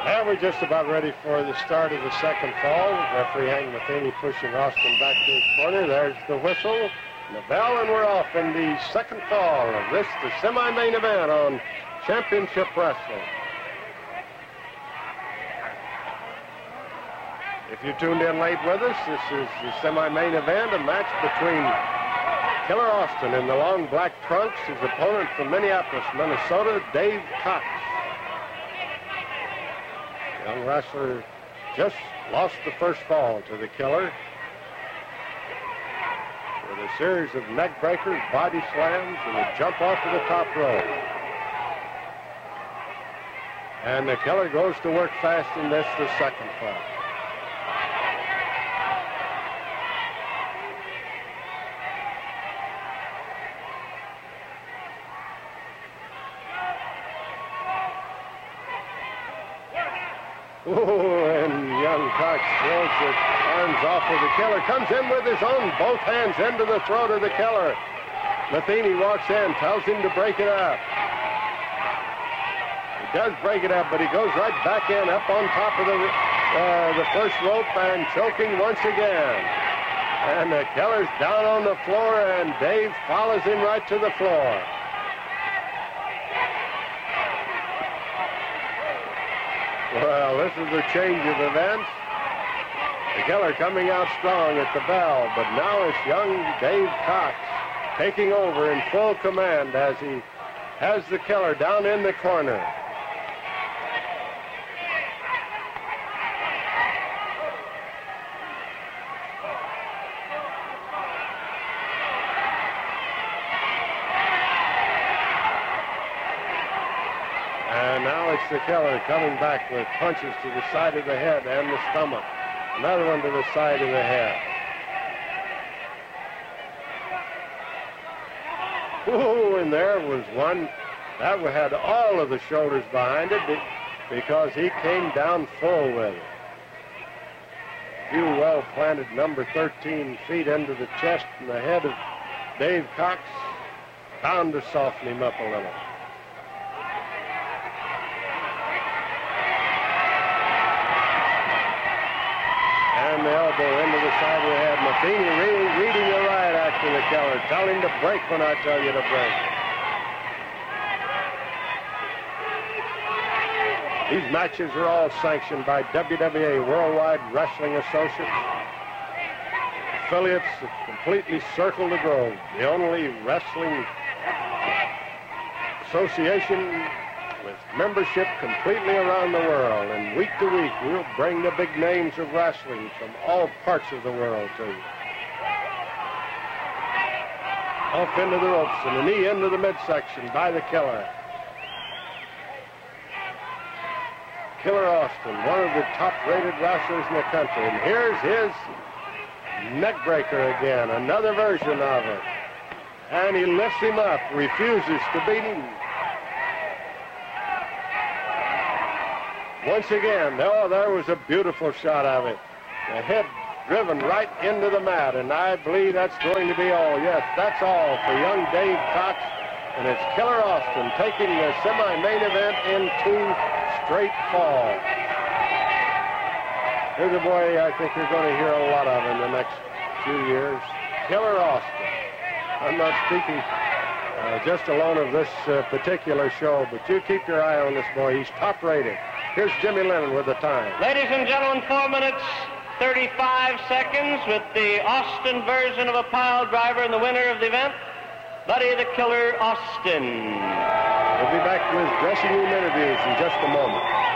And we're just about ready for the start of the second fall. Referee Hank Matheny pushing Austin back to his corner. There's the whistle and the bell, and we're off in the second fall of this, the semi-main event on Championship Wrestling. If you tuned in late with us, this is the semi-main event, a match between Killer Austin in the long black trunks, his opponent from Minneapolis, Minnesota, Dave Cox. Young wrestler just lost the first fall to the Killer with a series of neck breakers, body slams, and a jump off of the top rope. And the Killer goes to work fast in this, the second fall. Oh, and young Cox throws his arms off of the Killer. Comes in with his own, both hands into the throat of the Killer. Matheny walks in, tells him to break it up. He does break it up, but he goes right back in, up on top of the first rope and choking once again. And the Killer's down on the floor, and Dave follows him right to the floor. Well, this is a change of events. The Killer coming out strong at the bell, but now it's young Dave Cox taking over in full command as he has the Killer down in the corner. And now it's the Killer coming back with punches to the side of the head and the stomach. Another one to the side of the head. Ooh, and there was one that had all of the shoulders behind it because he came down full with it. Few well-planted number 13 feet into the chest and the head of Dave Cox, bound to soften him up a little. And the elbow into the side of the head. Matheny reading the right after the Killer. Tell him to break when I tell you to break. These matches are all sanctioned by WWA, Worldwide Wrestling Associates. Affiliates that completely circle the globe. The only wrestling association with membership completely around the world, and week to week we'll bring the big names of wrestling from all parts of the world to you. Off into the ropes and a knee into the midsection by the Killer. Killer Austin, one of the top-rated wrestlers in the country, and here's his neck breaker again, another version of it. And he lifts him up, refuses to beat him. Once again, there was a beautiful shot of it. The head driven right into the mat, and I believe that's going to be all. Yes, that's all for young Dave Cox, and it's Killer Austin taking the semi-main event in 2 straight falls. Here's a boy I think you're going to hear a lot of in the next few years, Killer Austin. I'm not speaking just alone of this particular show, but you keep your eye on this boy. He's top-rated. Here's Jimmy Lennon with the time. Ladies and gentlemen, 4 minutes, 35 seconds with the Austin version of a pile driver and the winner of the event, Buddy the Killer Austin. We'll be back with dressing room interviews in just a moment.